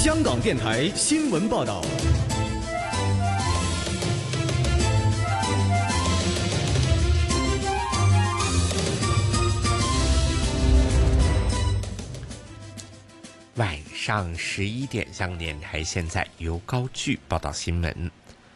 香港电台新闻报道。 晚上11点，香港电台现在由高炬报道新闻。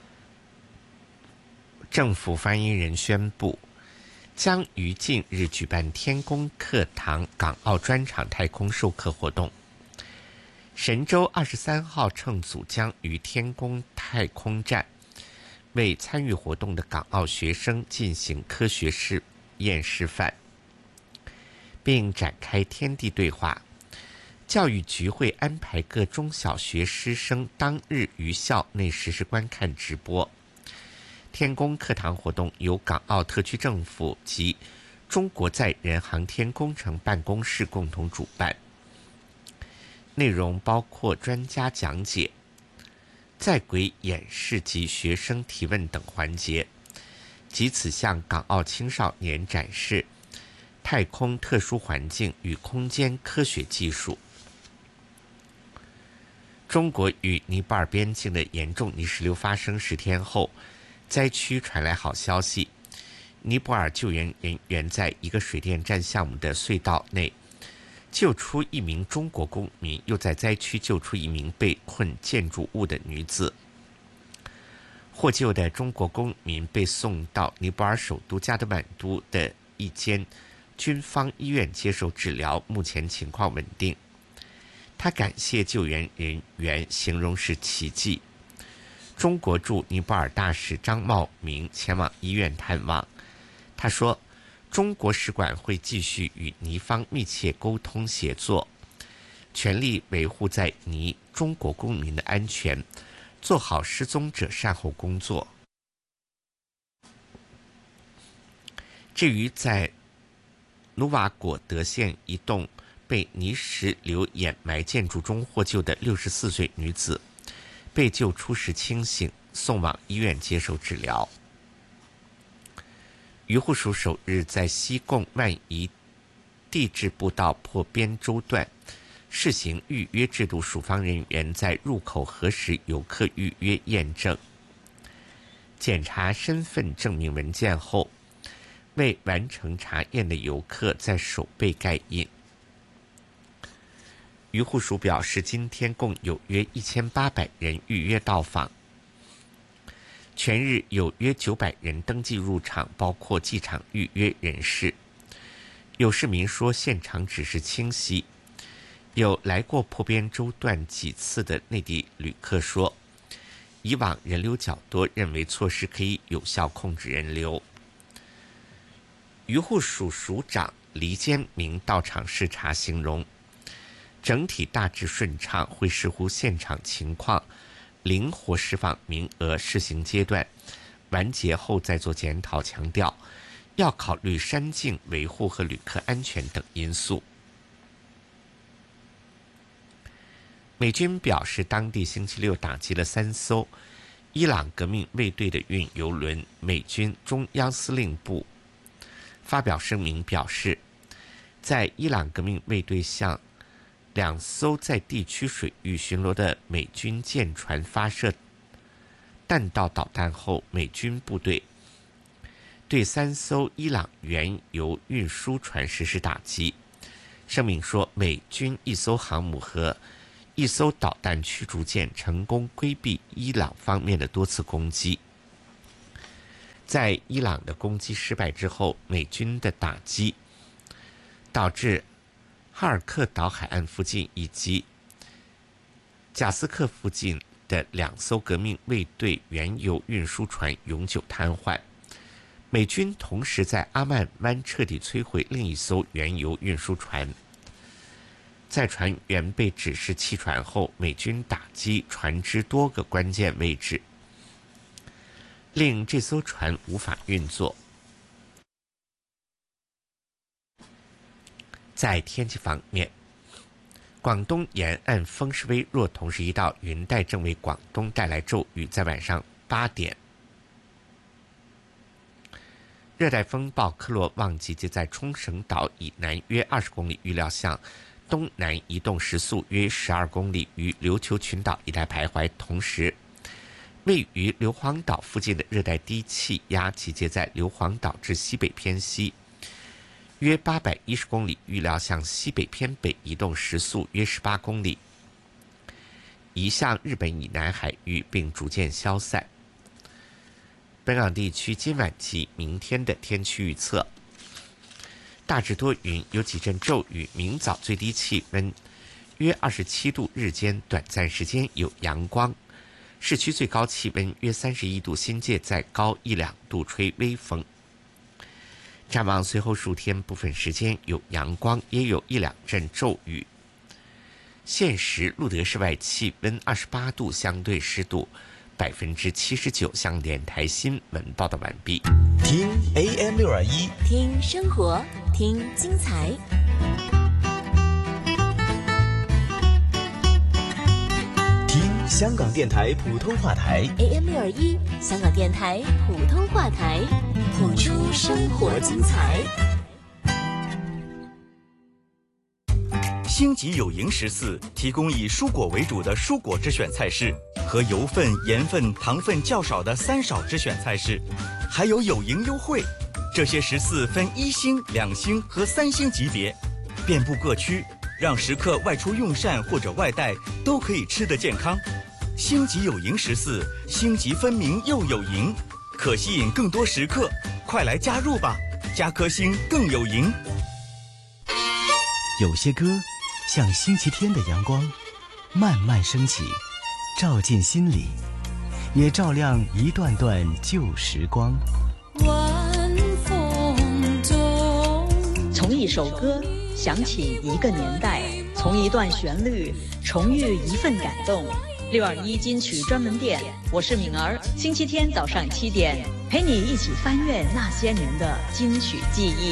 政府发言人宣布，将于近日举办天宫课堂港澳专场太空授课活动。神舟23号乘组将于天宫太空站为参与活动的港澳学生进行科学试验示范，并展开天地对话。教育局会安排各中小学师生当日于校内实时观看直播。天宫课堂活动由港澳特区政府及中国载人航天工程办公室共同主办，内容包括专家讲解、在轨演示及学生提问等环节，藉此向港澳青少年展示太空特殊环境与空间科学技术。中国与尼泊尔边境的严重泥石流发生10天后，灾区传来好消息。尼泊尔救援人员在一个水电站项目的隧道内救出一名中国公民，又在灾区救出一名被困建筑物的女子。获救的中国公民被送到尼泊尔首都加德满都的一间军方医院接受治疗，目前情况稳定。他感谢救援人员，形容是奇迹。中国驻尼泊尔大使张茂明前往医院探望，他说，中国使馆会继续与尼方密切沟通协作，全力维护在尼中国公民的安全，做好失踪者善后工作。至于在努瓦果德县一栋被泥石流掩埋建筑中获救的64岁女子，被救出时清醒，送往医院接受治疗。渔护署首日在西贡万宜地质步道破边洲段试行预约制度，署方人员在入口核实游客预约验证，检查身份证明文件后，未完成查验的游客在手背盖印。渔护署表示，今天共有约1800人预约到访，全日有约900人登记入场，包括机场预约人士。有市民说现场指示清晰。有来过破边洲段几次的内地旅客说，以往人流较多，认为措施可以有效控制人流。渔护署署长黎坚明到场视察，形容整体大致顺畅，会视乎现场情况灵活释放名额，试行阶段完结后再做检讨，强调要考虑山境维护和旅客安全等因素。美军表示，当地星期六打击了3艘伊朗革命卫队的运油轮。美军中央司令部发表声明表示，在伊朗革命卫队向2艘在地区水域巡逻的美军舰船发射弹道导弹后，美军部队对3艘伊朗原油运输船实施打击。声明说，美军1艘航母和1艘导弹驱逐舰成功规避伊朗方面的多次攻击。在伊朗的攻击失败之后，美军的打击导致哈尔克岛海岸附近以及贾斯克附近的2艘革命卫队原油运输船永久瘫痪。美军同时在阿曼湾彻底摧毁另1艘原油运输船。在船员被指示弃船后，美军打击船只多个关键位置，令这艘船无法运作。在天气方面，广东沿岸风势微弱，同时一道云带正为广东带来骤雨。在晚上8点，热带风暴科罗旺集结在冲绳岛以南约20公里，预料向东南移动时速约12公里，于琉球群岛一带徘徊。同时，位于硫磺岛附近的热带低气压集结在硫磺岛至西北偏西约810公里，预料向西北偏北移动，时速约18公里，移向日本以南海域，并逐渐消散。本港地区今晚及明天的天气预测：大致多云，有几阵骤雨，明早最低气温约27度，日间短暂时间有阳光，市区最高气温约31度，新界再高1-2度，吹微风。展望随后数天，部分时间有阳光，也有1-2阵骤雨。现时路德室外气温28度，相对湿度79%。香港电台新闻报道完毕。 听 AM621， 听生活，听精彩。 听香港电台普通话台 AM621，香港电台普通话台，谱出生活精彩。 星级有营14提供以蔬果为主的蔬果之选菜式，和油分、盐分、糖分较少的3少之选菜式，还有有营优惠。这些14分1星、2星和3星级别，遍布各区，让食客外出用膳或者外带都可以吃得健康。星级有营14，星级分明又有营，可吸引更多食客，快来加入吧！加颗星更有营。 有些歌像星期天的阳光，慢慢升起，照进心里，也照亮一段段旧时光。 晚风中， 从一首歌想起一个年代，从一段旋律重遇一份感动。621金曲专门店，我是敏儿，星期天早上7点，陪你一起翻阅那些年的金曲记忆。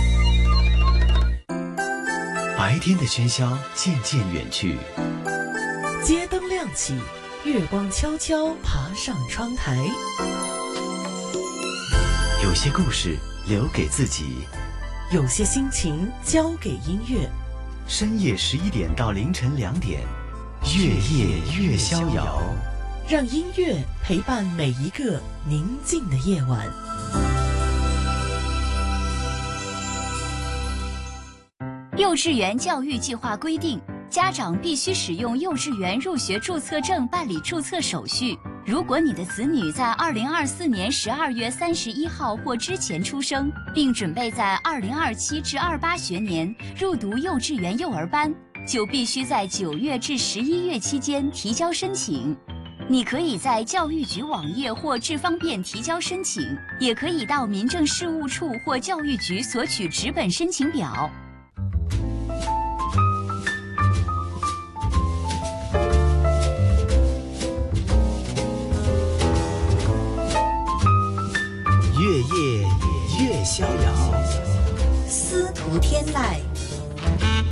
白天的喧嚣渐渐远去， 街灯亮起，月光悄悄爬上窗台。 有些故事留给自己， 有些心情交给音乐。 深夜11点到凌晨2点，月夜越逍遥， 让音乐陪伴每一个宁静的夜晚。 幼稚园教育计划规定，家长必须使用幼稚园入学注册证办理注册手续。如果你的子女在2024年12月31号或之前出生，并准备在2027至28学年入读幼稚园幼儿班，就必须在9月至11月期间提交申请。你可以在教育局网页或智方便提交申请，也可以到民政事务处或教育局索取纸本申请表。 月夜越逍遥， 司徒天籁。